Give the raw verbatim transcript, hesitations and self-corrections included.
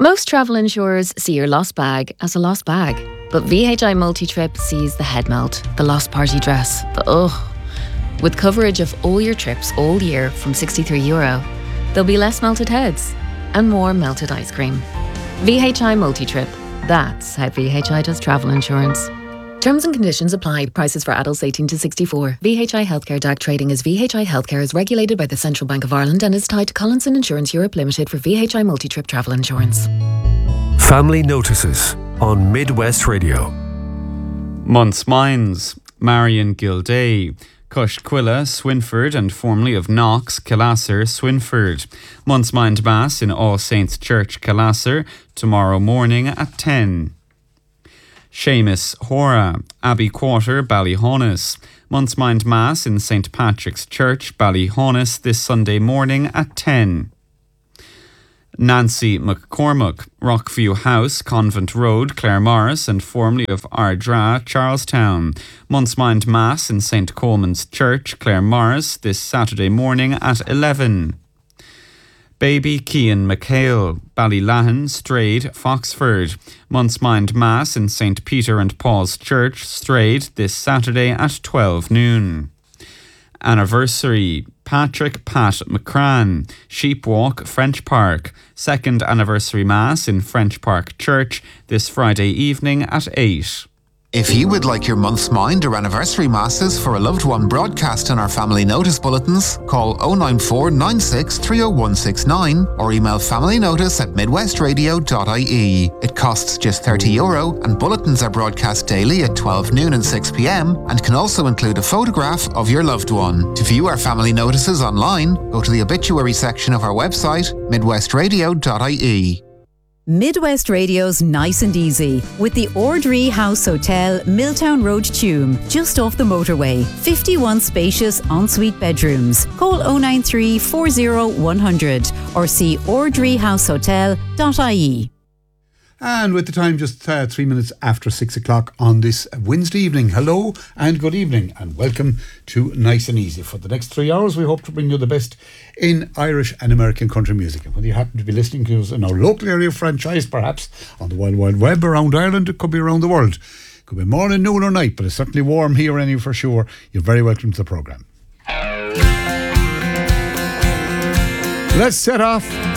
Most travel insurers see your lost bag as a lost bag, but V H I Multi-Trip sees the head melt, the lost party dress, the ugh. With coverage of all your trips all year from sixty-three euro, there'll be less melted heads and more melted ice cream. V H I Multi-Trip. That's how V H I does travel insurance. Terms and conditions apply. Prices for adults eighteen to sixty-four. V H I Healthcare D A C trading as V H I Healthcare is regulated by the Central Bank of Ireland and is tied to Collinson Insurance Europe Limited for V H I Multi-Trip travel insurance. Family Notices on Midwest Radio. Months Minds, Marion Gilday, Cushquilla, Swinford, and formerly of Knox, Killasser, Swinford. Months Mind Mass in All Saints Church, Killasser, tomorrow morning at ten. Seamus Hora, Abbey Quarter, Ballyhonus. Months Mind Mass in Saint Patrick's Church, Ballyhonus, this Sunday morning at ten. Nancy McCormack, Rockview House, Convent Road, Claremorris, and formerly of Ardra, Charlestown. Months Mind Mass in Saint Coleman's Church, Claremorris, this Saturday morning at eleven. Baby Cian McHale, Ballylahan, Strayed, Foxford. Months Mind Mass in Saint Peter and Paul's Church, Strayed, this Saturday at twelve noon. Anniversary, Patrick Pat McCran, Sheepwalk, French Park. Second anniversary Mass in French Park Church, this Friday evening at eight. If you would like your month's mind or anniversary masses for a loved one broadcast on our family notice bulletins, call oh nine four nine six three oh one six nine or email familynotice at midwestradio dot I E. It costs just thirty euro and bulletins are broadcast daily at twelve noon and six p.m. and can also include a photograph of your loved one. To view our family notices online, go to the obituary section of our website, midwestradio dot I E. Midwest Radio's Nice and Easy with the Ordree House Hotel, Milltown Road, Tuam, just off the motorway. fifty-one spacious ensuite bedrooms. Call oh nine three four oh one hundred or see ordree house hotel dot I E. And with the time just uh, three minutes after six o'clock on this Wednesday evening. Hello and good evening and welcome to Nice and Easy. For the next three hours we hope to bring you the best in Irish and American country music. And whether you happen to be listening to us in our local area franchise, perhaps on the Wild Wild Web around Ireland, it could be around the world. It could be morning, noon or night, but it's certainly warm here anyway for sure. You're very welcome to the programme. Let's set off